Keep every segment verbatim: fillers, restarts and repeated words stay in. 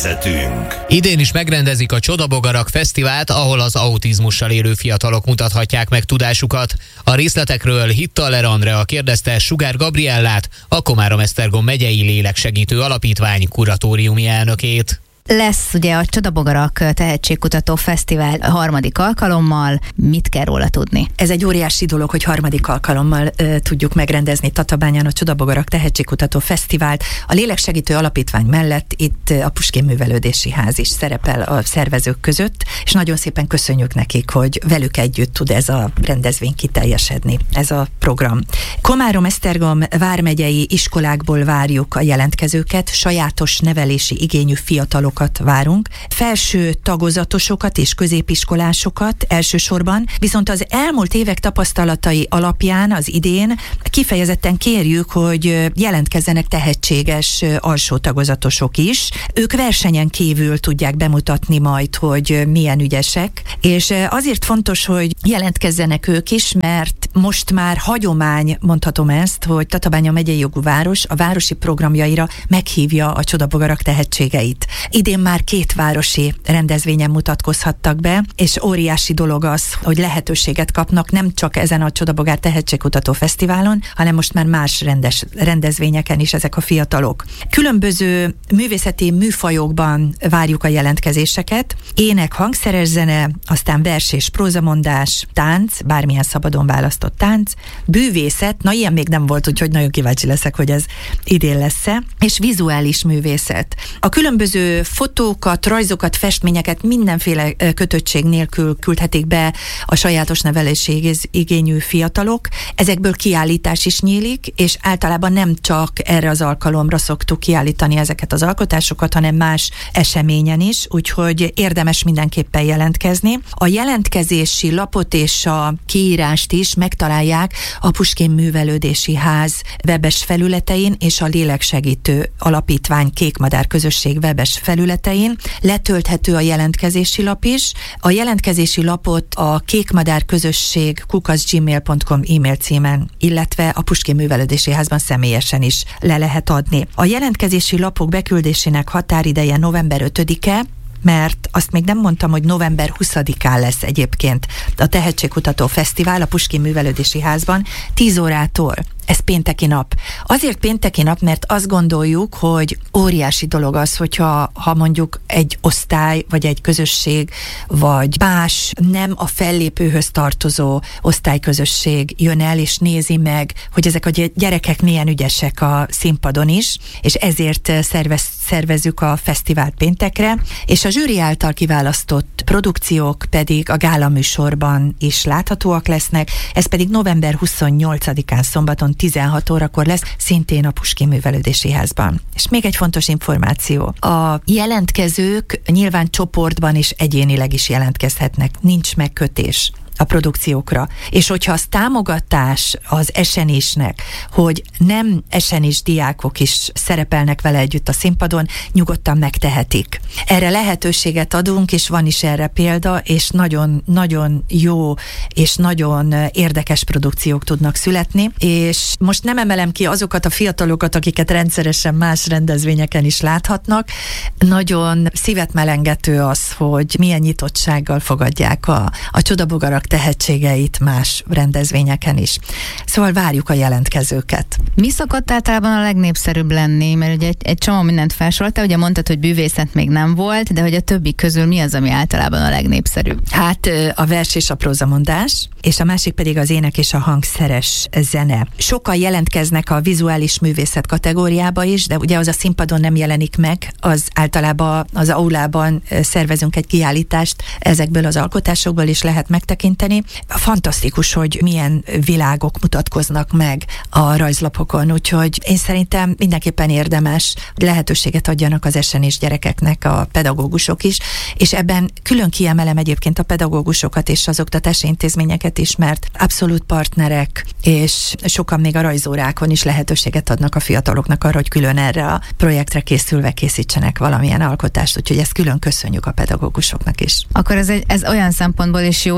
vezetünk. Idén is megrendezik a Csodabogarak Fesztivált, ahol az autizmussal élő fiatalok mutathatják meg tudásukat. A részletekről Hittaler Andrea kérdezte Sugár Gabriellát, a Komárom-Esztergom megyei Léleksegítő Alapítvány kuratóriumi elnökét. Lesz ugye a Csodabogarak Tehetségkutató Fesztivál harmadik alkalommal. Mit kell róla tudni? Ez egy óriási dolog, hogy harmadik alkalommal uh, tudjuk megrendezni Tatabányán a Csodabogarak Tehetségkutató Fesztivált. A Léleksegítő Alapítvány mellett itt a Puskén Művelődési Ház is szerepel a szervezők között, és nagyon szépen köszönjük nekik, hogy velük együtt tud ez a rendezvény kiteljesedni, ez a program. Komárom-Esztergom vármegyei iskolákból várjuk a jelentkezőket, sajátos nevelési igényű fiatalok várunk, felső tagozatosokat és középiskolásokat elsősorban, viszont az elmúlt évek tapasztalatai alapján az idén kifejezetten kérjük, hogy jelentkezzenek tehetséges alsó tagozatosok is. Ők versenyen kívül tudják bemutatni majd, hogy milyen ügyesek, és azért fontos, hogy jelentkezzenek ők is, mert most már hagyomány, mondhatom ezt, hogy Tatabánya megyei jogú város a városi programjaira meghívja a Csodabogarak tehetségeit. Idén már két városi rendezvényen mutatkozhattak be, és óriási dolog az, hogy lehetőséget kapnak nem csak ezen a Csodabogár Tehetségkutató Fesztiválon, hanem most már más rendes, rendezvényeken is ezek a fiatalok. Különböző művészeti műfajokban várjuk a jelentkezéseket, ének, hangszeres zene, aztán vers és prózamondás, tánc, bármilyen szabadon választott tánc, bűvészet, na ilyen még nem volt, úgyhogy nagyon kíváncsi leszek, hogy ez idén lesz-e, és vizuális művészet. A különböző fotókat, rajzokat, festményeket mindenféle kötöttség nélkül küldhetik be a sajátos nevelési igényű fiatalok. Ezekből kiállítás is nyílik, és általában nem csak erre az alkalomra szoktuk kiállítani ezeket az alkotásokat, hanem más eseményen is, úgyhogy érdemes mindenképpen jelentkezni. A jelentkezési lapot és a kiírást is megtalálják a Puskén Művelődési Ház webes felületein és a Léleksegítő Alapítvány Kékmadár Közösség webes felületein. Letölthető a jelentkezési lap is. A jelentkezési lapot a Kékmadár Közösség kukac gmail pont com e-mail címen, illetve a Puskén Művelődési Házban személyesen is le lehet adni. A jelentkezési lapok beküldésének határideje november ötödike, mert azt még nem mondtam, hogy november huszadikán lesz egyébként a Tehetségkutató Fesztivál a Puskén Művelődési Házban tíz órától. Ez pénteki nap. Azért pénteki nap, mert azt gondoljuk, hogy óriási dolog az, hogyha ha mondjuk egy osztály, vagy egy közösség, vagy más nem a fellépőhöz tartozó osztályközösség jön el, és nézi meg, hogy ezek a gyerekek milyen ügyesek a színpadon is, és ezért szervez, szervezzük a fesztivált péntekre, és a zsűri által kiválasztott produkciók pedig a gála műsorban is láthatóak lesznek, ez pedig november huszonnyolcadikán szombaton tizenhat órakor lesz, szintén a Puskén Művelődési Házban. És még egy fontos információ. A jelentkezők nyilván csoportban és egyénileg is jelentkezhetnek. Nincs megkötés a produkciókra. És hogyha az támogatás az esenésnek, hogy nem esenés diákok is szerepelnek vele együtt a színpadon, nyugodtan megtehetik. Erre lehetőséget adunk, és van is erre példa, és nagyon-nagyon jó és nagyon érdekes produkciók tudnak születni, és most nem emelem ki azokat a fiatalokat, akiket rendszeresen más rendezvényeken is láthatnak. Nagyon szívet melengető az, hogy milyen nyitottsággal fogadják a, a Csodabogarak tehetségeit más rendezvényeken is. Szóval várjuk a jelentkezőket. Mi szokott általában a legnépszerűbb lenni? Mert ugye egy, egy csomó mindent felsoroltál, ugye mondtad, hogy bűvészet még nem volt, de hogy a többi közül mi az, ami általában a legnépszerűbb? Hát a vers és a prózamondás, és a másik pedig az ének és a hangszeres zene. Sokan jelentkeznek a vizuális művészet kategóriába is, de ugye az a színpadon nem jelenik meg, az általában az aulában szervezünk egy kiállítást, ezekből az alkotásokból is lehet megtekinteni. Fantasztikus, hogy milyen világok mutatkoznak meg a rajzlapokon, úgyhogy én szerintem mindenképpen érdemes, hogy lehetőséget adjanak az esenés gyerekeknek a pedagógusok is, és ebben külön kiemelem egyébként a pedagógusokat és az oktatási intézményeket is, mert abszolút partnerek, és sokan még a rajzórákon is lehetőséget adnak a fiataloknak arra, hogy külön erre a projektre készülve készítsenek valamilyen alkotást, úgyhogy ezt külön köszönjük a pedagógusoknak is. Akkor ez, egy, ez olyan szempontból is jó igazából,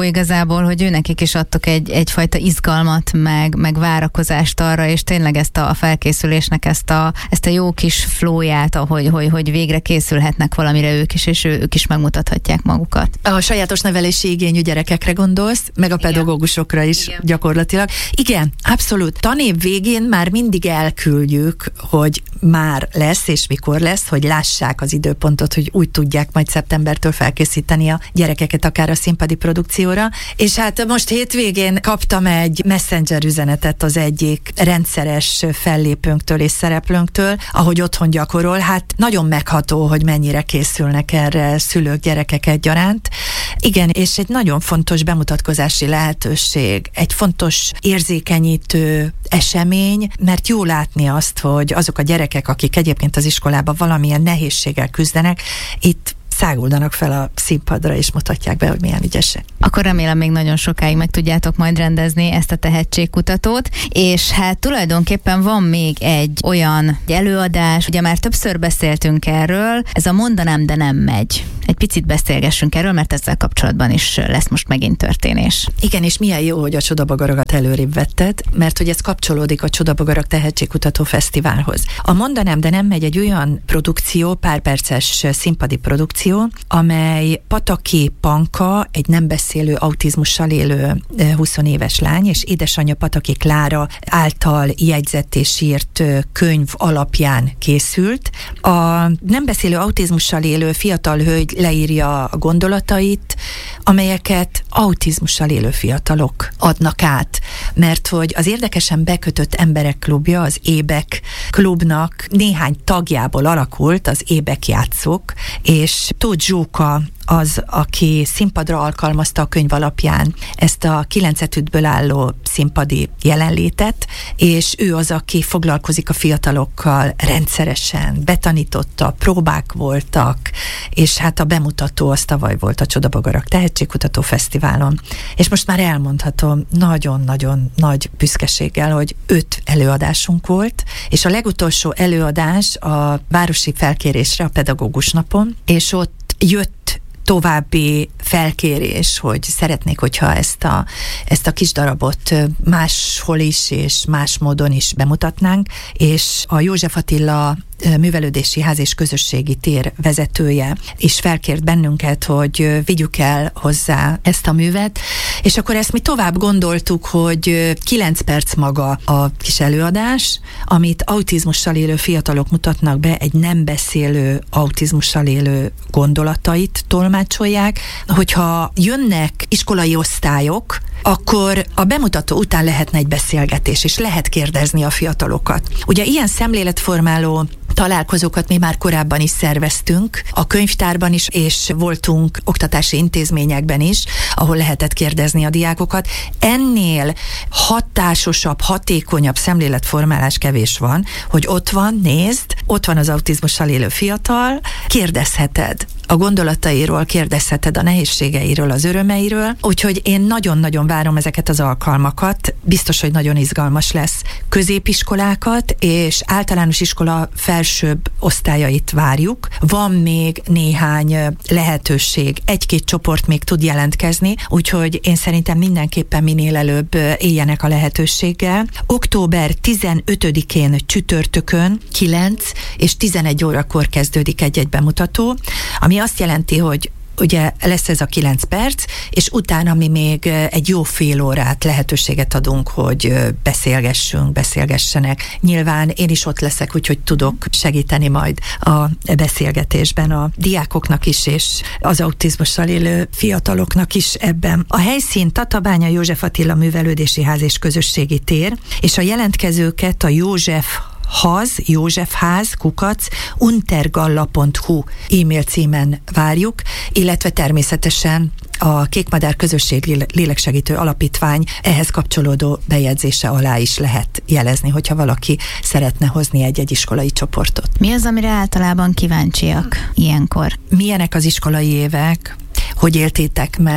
igazából, hogy őnekik is adtok egy, egyfajta izgalmat, meg, meg várakozást arra, és tényleg ezt a felkészülésnek ezt a, ezt a jó kis flóját, ahogy hogy, hogy végre készülhetnek valamire ők is, és ők is megmutathatják magukat. A sajátos nevelési igényű gyerekekre gondolsz, meg a pedagógusokra is. Igen. Gyakorlatilag. Igen, abszolút. Tanév végén már mindig elküldjük, hogy már lesz, és mikor lesz, hogy lássák az időpontot, hogy úgy tudják majd szeptembertől felkészíteni a gyerekeket akár a színpadi produkcióra. És hát most hétvégén kaptam egy messenger üzenetet az egyik rendszeres fellépőnktől és szereplőnktől, ahogy otthon gyakorol. Hát nagyon megható, hogy mennyire készülnek erre szülők, gyerekek egyaránt. Igen, és egy nagyon fontos bemutatkozási lehetőség, egy fontos érzékenyítő esemény, mert jó látni azt, hogy azok a gyerekek, akik egyébként az iskolában valamilyen nehézséggel küzdenek, itt száguldanak fel a színpadra, és mutatják be, hogy milyen ügyesek. Akkor remélem még nagyon sokáig meg tudjátok majd rendezni ezt a tehetségkutatót, és hát tulajdonképpen van még egy olyan előadás, ugye már többször beszéltünk erről, ez a Mondanám, de nem megy. Egy picit beszélgessünk erről, mert ezzel kapcsolatban is lesz most megint történés. Igen, és milyen jó, hogy a Csodabogarakat előrébb vetted, mert hogy ez kapcsolódik a Csodabogarak Tehetségkutató Fesztiválhoz. A Mondanám, de nem megy egy olyan produkció, pár perces színpadi produkció, amely Pataki Panka, egy nem beszélő autizmussal élő húsz éves lány, és édesanyja Pataki Klára által jegyzett és írt könyv alapján készült. A nem beszélő autizmussal élő fiatal hölgy leírja a gondolatait, amelyeket autizmussal élő fiatalok adnak át. Mert hogy az Érdekesen Bekötött Emberek Klubja, az ÉBEK klubnak néhány tagjából alakult az ÉBEK játszók, és Tóth Zsóka az, aki színpadra alkalmazta a könyv alapján ezt a kilenc etüdből álló színpadi jelenlétet, és ő az, aki foglalkozik a fiatalokkal rendszeresen, betanította, próbák voltak, és hát a bemutató az tavaly volt a Csodabogarak Tehetségkutató Fesztiválon. És most már elmondhatom nagyon-nagyon nagy büszkeséggel, hogy öt előadásunk volt, és a legutolsó előadás a városi felkérésre a pedagógus napon, és ott jött további felkérés, hogy szeretnék, hogyha ezt a, ezt a kis darabot máshol is és más módon is bemutatnánk, és a József Attila Művelődési Ház és Közösségi Tér vezetője is felkért bennünket, hogy vigyük el hozzá ezt a művet, és akkor ezt mi tovább gondoltuk, hogy kilenc perc maga a kis előadás, amit autizmussal élő fiatalok mutatnak be, egy nem beszélő autizmussal élő gondolatait tolmácsolják, hogyha jönnek iskolai osztályok, akkor a bemutató után lehetne egy beszélgetés, és lehet kérdezni a fiatalokat. Ugye ilyen szemléletformáló találkozókat mi már korábban is szerveztünk, a könyvtárban is, és voltunk oktatási intézményekben is, ahol lehetett kérdezni a diákokat. Ennél hatásosabb, hatékonyabb szemléletformálás kevés van, hogy ott van, nézd, ott van az autizmussal élő fiatal, kérdezheted a gondolatairól, kérdezheted a nehézségeiről, az örömeiről, úgyhogy én nagyon-nagyon várom ezeket az alkalmakat, biztos, hogy nagyon izgalmas lesz. Középiskolákat és általános iskola felsőbb osztályait várjuk. Van még néhány lehetőség, egy-két csoport még tud jelentkezni, úgyhogy én szerintem mindenképpen minél előbb éljenek a lehetőséggel. október tizenötödikén csütörtökön kilenc és tizenegy órakor kezdődik egy-egy bemutató, ami azt jelenti, hogy ugye lesz ez a kilenc perc, és utána mi még egy jó fél órát lehetőséget adunk, hogy beszélgessünk, beszélgessenek. Nyilván én is ott leszek, úgyhogy tudok segíteni majd a beszélgetésben a diákoknak is, és az autizmussal élő fiataloknak is ebben. A helyszín Tatabánya József Attila Művelődési Ház és Közösségi Tér, és a jelentkezőket a József Haz, Józsefház, kukac, untergalla pont hu e-mail címen várjuk, illetve természetesen a Kékmadár Közösség Léleksegítő Alapítvány ehhez kapcsolódó bejegyzése alá is lehet jelezni, hogyha valaki szeretne hozni egy-egy iskolai csoportot. Mi az, amire általában kíváncsiak ilyenkor? Milyenek az iskolai évek? Hogy éltétek meg,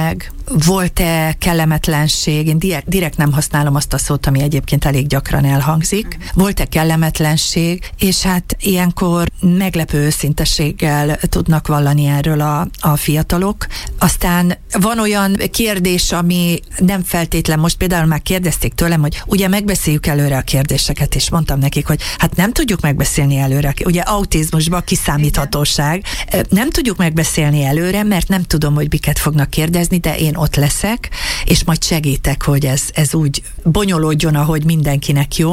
volt-e kellemetlenség, én direkt, direkt nem használom azt a szót, ami egyébként elég gyakran elhangzik, volt-e kellemetlenség, és hát ilyenkor meglepő őszintességgel tudnak vallani erről a, a fiatalok. Aztán van olyan kérdés, ami nem feltétlen, most például már kérdezték tőlem, hogy ugye megbeszéljük előre a kérdéseket, és mondtam nekik, hogy hát nem tudjuk megbeszélni előre, ugye autizmusban kiszámíthatóság, nem tudjuk megbeszélni előre, mert nem tudom, hogy miket fognak kérdezni, de én ott leszek, és majd segítek, hogy ez, ez úgy bonyolódjon, ahogy mindenkinek jó,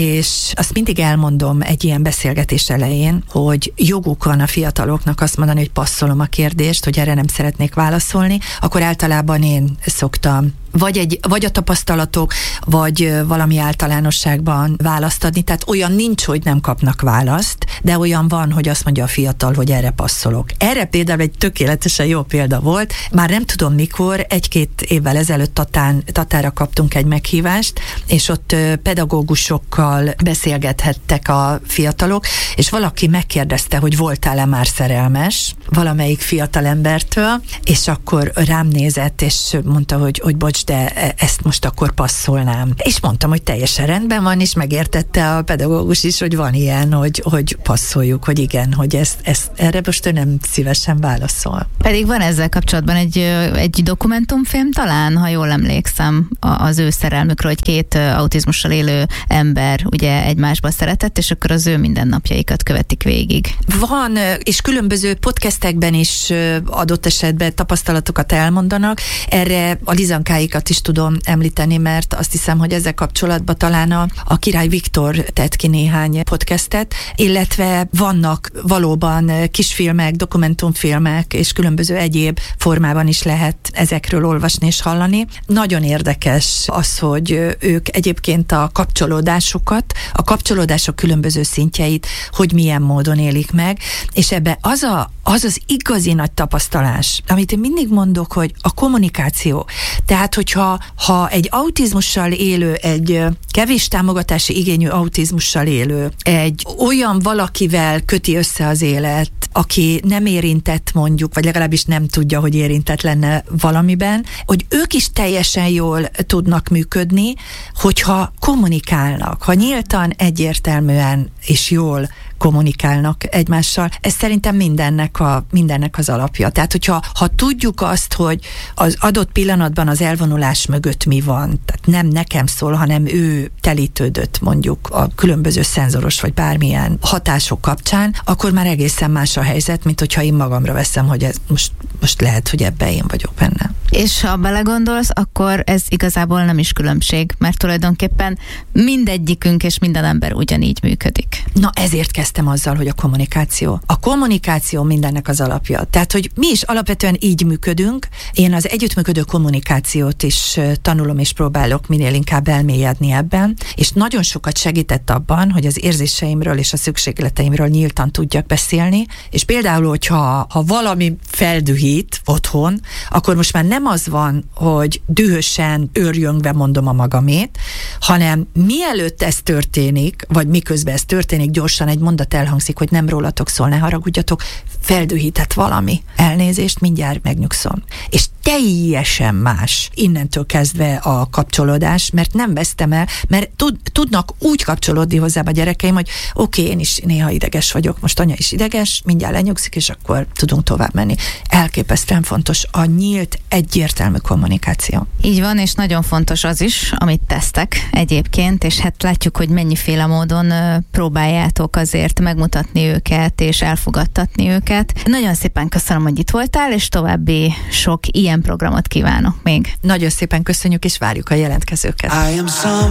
és azt mindig elmondom egy ilyen beszélgetés elején, hogy joguk van a fiataloknak azt mondani, hogy passzolom a kérdést, hogy erre nem szeretnék válaszolni, akkor általában én szoktam vagy, egy, vagy a tapasztalatok, vagy valami általánosságban választ adni, tehát olyan nincs, hogy nem kapnak választ, de olyan van, hogy azt mondja a fiatal, hogy erre passzolok. Erre például egy tökéletesen jó példa volt, már nem tudom mikor, egy-két évvel ezelőtt Tatán, Tatára kaptunk egy meghívást, és ott pedagógusokkal beszélgethettek a fiatalok, és valaki megkérdezte, hogy voltál-e már szerelmes valamelyik fiatalembertől, és akkor rám nézett, és mondta, hogy, hogy bocs, de ezt most akkor passzolnám. És mondtam, hogy teljesen rendben van, és megértette a pedagógus is, hogy van ilyen, hogy, hogy passzoljuk, hogy igen, hogy ezt, ezt, erre most ő nem szívesen válaszol. Pedig van ezzel kapcsolatban egy, egy dokumentumfilm talán, ha jól emlékszem, az ő szerelmükről, hogy két autizmussal élő ember ugye egymásba szeretett, és akkor az ő mindennapjaikat követik végig. Van, és különböző podcastekben is adott esetben tapasztalatokat elmondanak. Erre a Lizankáikat is tudom említeni, mert azt hiszem, hogy ezzel kapcsolatban talán a, a Király Viktor tett ki néhány podcastet, illetve vannak valóban kisfilmek, dokumentumfilmek, és különböző egyéb formában is lehet ezekről olvasni és hallani. Nagyon érdekes az, hogy ők egyébként a kapcsolódásukat, a kapcsolódások különböző szintjeit, hogy milyen módon élik meg, és ebbe az a, az, az igazi nagy tapasztalás, amit én mindig mondok, hogy a kommunikáció. Tehát, hogyha ha egy autizmussal élő, egy kevés támogatási igényű autizmussal élő, egy olyan valakivel köti össze az élet, aki nem érintett mondjuk, vagy legalábbis nem tudja, hogy érintett lenne valamiben, hogy ők is teljesen jól tudnak működni, hogyha kommunikálnak, ha nyíltan, egyértelműen és jól kommunikálnak egymással. Ez szerintem mindennek, a, mindennek az alapja. Tehát, hogyha ha tudjuk azt, hogy az adott pillanatban az elvonulás mögött mi van, tehát nem nekem szól, hanem ő telítődött mondjuk a különböző szenzoros vagy bármilyen hatások kapcsán, akkor már egészen más a helyzet, mint hogyha én magamra veszem, hogy ez most, most lehet, hogy ebben én vagyok benne. És ha belegondolsz, akkor ez igazából nem is különbség, mert tulajdonképpen mindegyikünk és minden ember ugyanígy működik. Na ezért kezdtem azzal, hogy a kommunikáció. A kommunikáció mindennek az alapja. Tehát, hogy mi is alapvetően így működünk. Én az együttműködő kommunikációt is tanulom és próbálok minél inkább elmélyedni ebben, és nagyon sokat segített abban, hogy az érzéseimről és a szükségleteimről nyíltan tudjak beszélni, és például, hogyha ha valami feldühít otthon, akkor most már nem az van, hogy dühösen, őrjöngve mondom a magamét, hanem mielőtt ez történik, vagy miközben ez történik, gyorsan egy mondat elhangzik, hogy nem rólatok szól, ne haragudjatok, feldühített valami. Elnézést, mindjárt megnyugszom. És teljesen más innentől kezdve a kapcsolódás, mert nem vesztem el, mert tud, tudnak úgy kapcsolódni hozzám a gyerekeim, hogy oké, okay, én is néha ideges vagyok, most anya is ideges, mindjárt lenyugszik, és akkor tudunk tovább menni. Elképesztően fontos a nyílt, egyértelmű kommunikáció. Így van, és nagyon fontos az is, amit tesztek egyébként, és hát látjuk, hogy mennyiféle módon próbáljátok azért megmutatni őket, és elfogadtatni őket. Nagyon szépen köszönöm, hogy itt voltál, és további sok ilyen programot kívánok még. Nagyon szépen köszönjük, és várjuk a jelentkezőket.